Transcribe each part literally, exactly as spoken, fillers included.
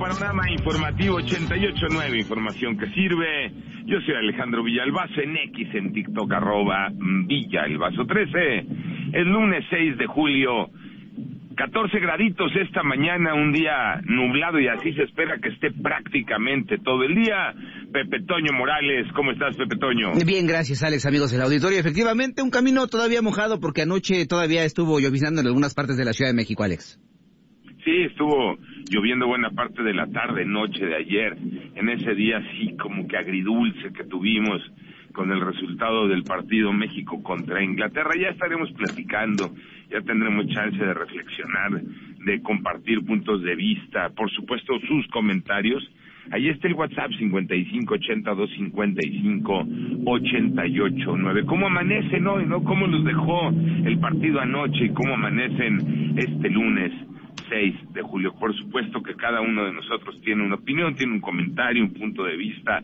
Panorama Informativo ochenta y ocho punto nueve, información que sirve. Yo soy Alejandro Villalbazo, en X, en TikTok, arroba Villalbazo trece. El lunes seis de julio, catorce graditos esta mañana, un día nublado y así se espera que esté prácticamente todo el día. Pepe Toño Morales, ¿cómo estás, Pepe Toño? Bien, gracias, Alex, amigos del auditorio. Efectivamente, un camino todavía mojado porque anoche todavía estuvo lloviznando en algunas partes de la Ciudad de México, Alex. Sí, estuvo lloviendo buena parte de la tarde, noche de ayer, en ese día sí como que agridulce que tuvimos con el resultado del partido México contra Inglaterra. Ya estaremos platicando, ya tendremos chance de reflexionar, de compartir puntos de vista, por supuesto sus comentarios. Ahí está el WhatsApp cincuenta y cinco ochenta, doscientos cincuenta y cinco, ochenta y ocho nueve. ¿Cómo amanecen hoy, no? ¿Cómo los dejó el partido anoche y cómo amanecen este lunes seis de julio? Por supuesto que cada uno de nosotros tiene una opinión, tiene un comentario, un punto de vista,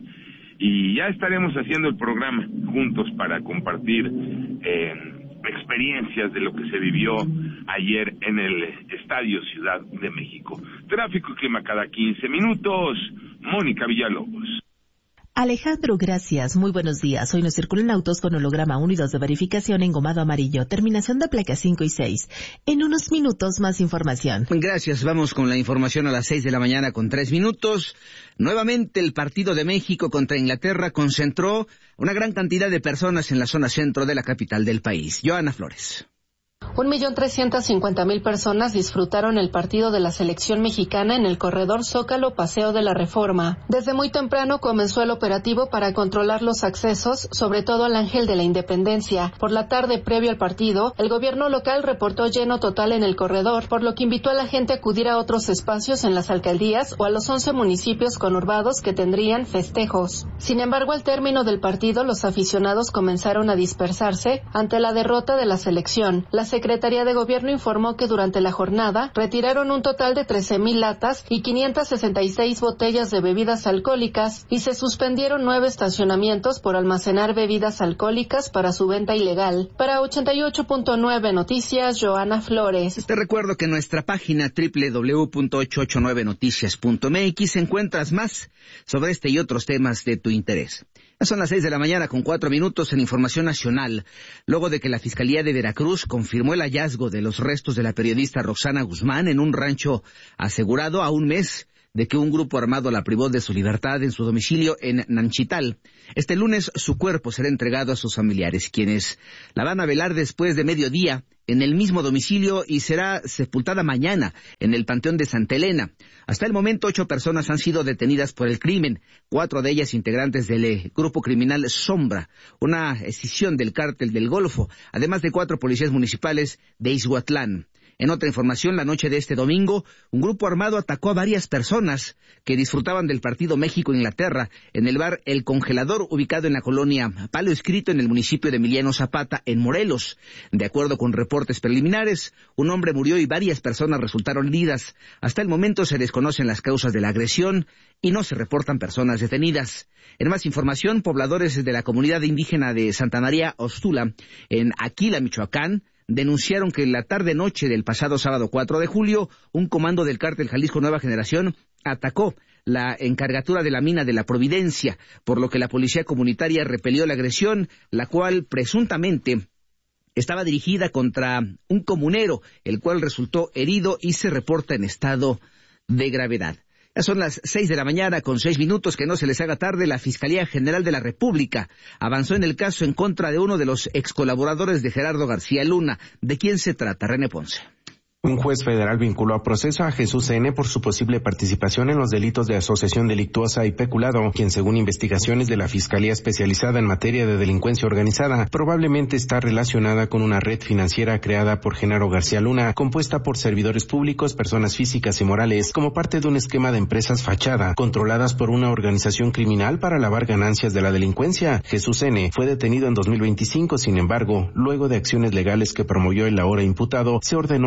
y ya estaremos haciendo el programa juntos para compartir eh, experiencias de lo que se vivió ayer en el Estadio Ciudad de México. Tráfico y clima cada quince minutos. Mónica Villalobos. Alejandro, gracias. Muy buenos días. Hoy nos circulan autos con holograma uno y dos de verificación engomado amarillo. Terminación de placa cinco y seis. En unos minutos más información. Gracias. Vamos con la información a las seis de la mañana con tres minutos. Nuevamente el partido de México contra Inglaterra concentró una gran cantidad de personas en la zona centro de la capital del país. Joana Flores. Un millón trescientas cincuenta mil personas disfrutaron el partido de la selección mexicana en el corredor Zócalo Paseo de la Reforma. Desde muy temprano comenzó el operativo para controlar los accesos, sobre todo al Ángel de la Independencia. Por la tarde, previo al partido, el gobierno local reportó lleno total en el corredor, por lo que invitó a la gente a acudir a otros espacios en las alcaldías o a los once municipios conurbados que tendrían festejos. Sin embargo, al término del partido, los aficionados comenzaron a dispersarse ante la derrota de la selección. La Secretaría de Gobierno informó que durante la jornada retiraron un total de trece mil latas y quinientas sesenta y seis botellas de bebidas alcohólicas y se suspendieron nueve estacionamientos por almacenar bebidas alcohólicas para su venta ilegal. Para ochenta y ocho punto nueve Noticias, Joana Flores. Te recuerdo que en nuestra página doble u doble u doble u punto ochocientos ochenta y nueve noticias punto m x encuentras más sobre este y otros temas de tu interés. Son las seis de la mañana con cuatro minutos en Información Nacional, luego de que la Fiscalía de Veracruz confirmó el hallazgo de los restos de la periodista Roxana Guzmán en un rancho asegurado a un mes de que un grupo armado la privó de su libertad en su domicilio en Nanchital. Este lunes su cuerpo será entregado a sus familiares, quienes la van a velar después de mediodía en el mismo domicilio y será sepultada mañana en el Panteón de Santa Elena. Hasta el momento, ocho personas han sido detenidas por el crimen, cuatro de ellas integrantes del eh, grupo criminal Sombra, una escisión del cártel del Golfo, además de cuatro policías municipales de Ixhuatlán. En otra información, la noche de este domingo, un grupo armado atacó a varias personas que disfrutaban del partido México-Inglaterra en el bar El Congelador, ubicado en la colonia Palo Escrito, en el municipio de Emiliano Zapata, en Morelos. De acuerdo con reportes preliminares, un hombre murió y varias personas resultaron heridas. Hasta el momento se desconocen las causas de la agresión y no se reportan personas detenidas. En más información, pobladores de la comunidad indígena de Santa María Ostula, en Aquila, Michoacán, denunciaron que la tarde-noche del pasado sábado cuatro de julio, un comando del cártel Jalisco Nueva Generación atacó la encargatura de la mina de la Providencia, por lo que la policía comunitaria repelió la agresión, la cual presuntamente estaba dirigida contra un comunero, el cual resultó herido y se reporta en estado de gravedad. Ya son las seis de la mañana con seis minutos, que no se les haga tarde. La Fiscalía General de la República avanzó en el caso en contra de uno de los ex colaboradores de Gerardo García Luna. ¿De quién se trata? René Ponce. Un juez federal vinculó a proceso a Jesús N. por su posible participación en los delitos de asociación delictuosa y peculado, quien según investigaciones de la Fiscalía Especializada en Materia de Delincuencia Organizada, probablemente está relacionada con una red financiera creada por Genaro García Luna, compuesta por servidores públicos, personas físicas y morales, como parte de un esquema de empresas fachada, controladas por una organización criminal para lavar ganancias de la delincuencia. Jesús N. fue detenido en dos mil veinticinco, sin embargo, luego de acciones legales que promovió el ahora imputado, se ordenó la reposición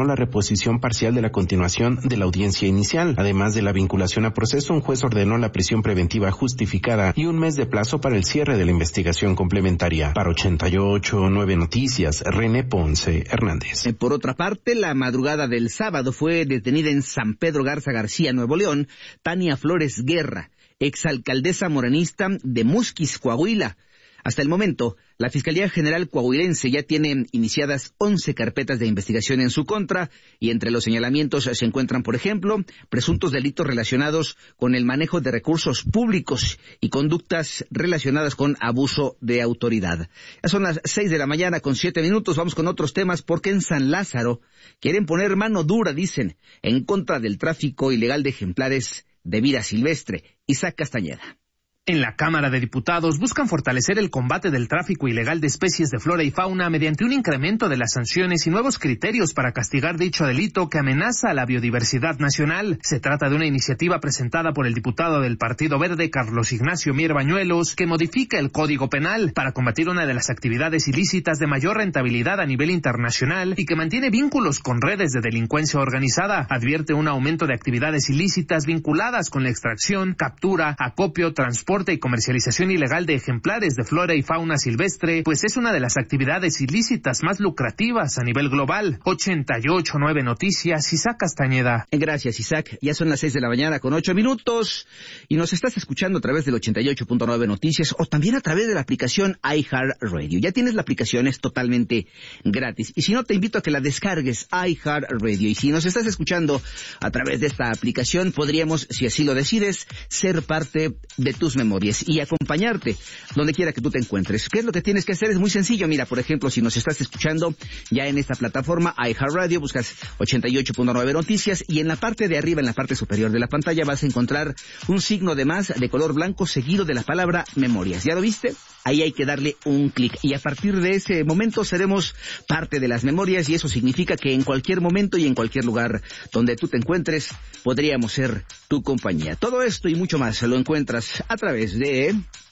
disposición parcial de la continuación de la audiencia inicial. Además de la vinculación a proceso, un juez ordenó la prisión preventiva justificada y un mes de plazo para el cierre de la investigación complementaria. Para ochenta y ocho punto nueve Noticias, René Ponce Hernández. Por otra parte, la madrugada del sábado fue detenida en San Pedro Garza García, Nuevo León, Tania Flores Guerra, exalcaldesa morenista de Musquis, Coahuila. Hasta el momento, la Fiscalía General Coahuilense ya tiene iniciadas once carpetas de investigación en su contra y entre los señalamientos se encuentran, por ejemplo, presuntos delitos relacionados con el manejo de recursos públicos y conductas relacionadas con abuso de autoridad. Ya son las seis de la mañana con siete minutos. Vamos con otros temas porque en San Lázaro quieren poner mano dura, dicen, en contra del tráfico ilegal de ejemplares de vida silvestre. Isaac Castañeda. En la Cámara de Diputados buscan fortalecer el combate del tráfico ilegal de especies de flora y fauna mediante un incremento de las sanciones y nuevos criterios para castigar dicho delito que amenaza a la biodiversidad nacional. Se trata de una iniciativa presentada por el diputado del Partido Verde, Carlos Ignacio Mier Bañuelos, que modifica el Código Penal para combatir una de las actividades ilícitas de mayor rentabilidad a nivel internacional y que mantiene vínculos con redes de delincuencia organizada. Advierte un aumento de actividades ilícitas vinculadas con la extracción, captura, acopio, transporte y comercialización ilegal de ejemplares de flora y fauna silvestre, pues es una de las actividades ilícitas más lucrativas a nivel global. ochenta y ocho punto nueve Noticias, Isaac Castañeda. Gracias, Isaac. Ya son las seis de la mañana con ocho minutos y nos estás escuchando a través del ochenta y ocho punto nueve Noticias o también a través de la aplicación iHeartRadio. Ya tienes la aplicación, es totalmente gratis. Y si no, te invito a que la descargues, iHeartRadio. Y si nos estás escuchando a través de esta aplicación, podríamos, si así lo decides, ser parte de tus memorias y acompañarte donde quiera que tú te encuentres. ¿Qué es lo que tienes que hacer? Es muy sencillo. Mira, por ejemplo, si nos estás escuchando ya en esta plataforma iHeartRadio, buscas ochenta y ocho punto nueve Noticias y en la parte de arriba, en la parte superior de la pantalla, vas a encontrar un signo de más de color blanco seguido de la palabra Memorias. ¿Ya lo viste? Ahí hay que darle un clic y a partir de ese momento seremos parte de las memorias y eso significa que en cualquier momento y en cualquier lugar donde tú te encuentres podríamos ser tu compañía. Todo esto y mucho más lo encuentras a través de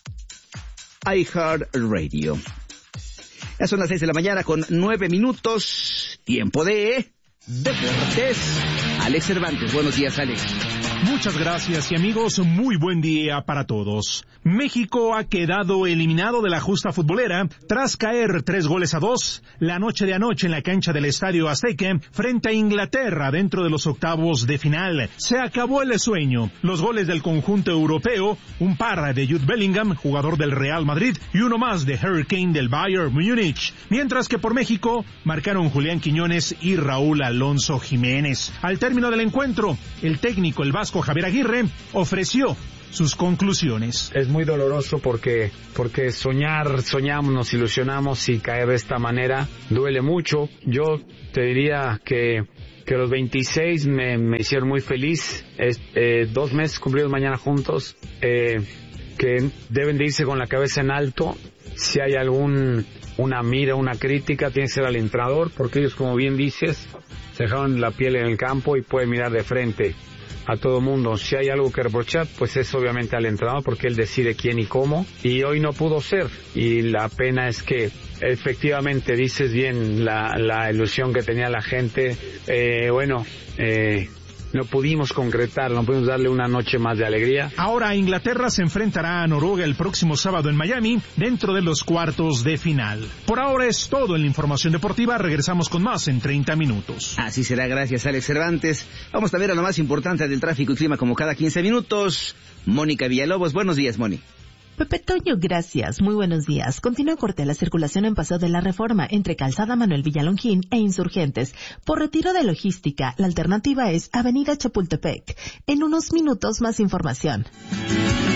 iHeartRadio. Ya son las seis de la mañana con nueve minutos. Tiempo de deportes. Alex Cervantes. Buenos días, Alex. Muchas gracias y amigos, muy buen día para todos. México ha quedado eliminado de la justa futbolera tras caer tres goles a dos la noche de anoche en la cancha del Estadio Azteca frente a Inglaterra dentro de los octavos de final. Se acabó el sueño. Los goles del conjunto europeo, un par de Jude Bellingham, jugador del Real Madrid, y uno más de Harry Kane del Bayern Múnich. Mientras que por México marcaron Julián Quiñones y Raúl Alonso Jiménez. Al término del encuentro, el técnico, el vasco Javier Aguirre, ofreció sus conclusiones. Es muy doloroso porque porque soñar, soñamos, nos ilusionamos y caer de esta manera duele mucho. Yo te diría que que los veintiséis me, me hicieron muy feliz. Es, eh, dos meses cumplidos mañana juntos, eh, que deben de irse con la cabeza en alto. Si hay algún una mira, una crítica, tiene que ser al entrenador, porque ellos, como bien dices, se dejaron la piel en el campo y pueden mirar de frente a todo mundo. Si hay algo que reprochar, pues es obviamente al entrenador, porque él decide quién y cómo, y hoy no pudo ser, y la pena es que efectivamente dices bien la, la ilusión que tenía la gente, eh, bueno, eh, no pudimos concretar, no pudimos darle una noche más de alegría. Ahora Inglaterra se enfrentará a Noruega el próximo sábado en Miami, dentro de los cuartos de final. Por ahora es todo en la información deportiva, regresamos con más en treinta minutos. Así será, gracias Alex Cervantes. Vamos a ver a lo más importante del tráfico y clima como cada quince minutos. Mónica Villalobos, buenos días, Moni. Pepe Toño, gracias. Muy buenos días. Continúa corte la circulación en Paseo de la Reforma entre Calzada Manuel Villalongín e Insurgentes. Por retiro de logística, la alternativa es Avenida Chapultepec. En unos minutos más información.